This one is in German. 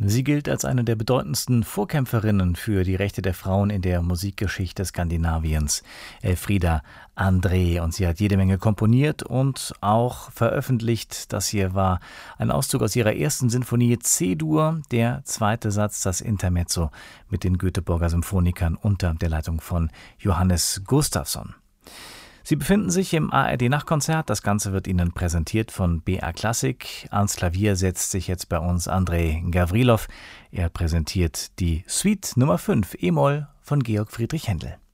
Sie gilt als eine der bedeutendsten Vorkämpferinnen für die Rechte der Frauen in der Musikgeschichte Skandinaviens, Elfriede André. Und sie hat jede Menge komponiert und auch veröffentlicht. Das hier war ein Auszug aus ihrer ersten Sinfonie C-Dur, der zweite Satz, das Intermezzo mit den Göteborger Symphonikern unter der Leitung von Johannes Gustafsson. Sie befinden sich im ARD-Nachtkonzert. Das Ganze wird Ihnen präsentiert von BR Klassik. Ans Klavier setzt sich jetzt bei uns Andrei Gavrilov. Er präsentiert die Suite Nummer 5 E-Moll von Georg Friedrich Händel.